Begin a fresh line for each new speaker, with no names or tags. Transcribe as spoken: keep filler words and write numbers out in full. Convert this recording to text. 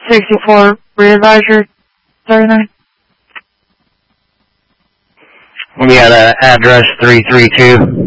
sixty-four, readvisor thirty-nine.
We got uh, address three three two.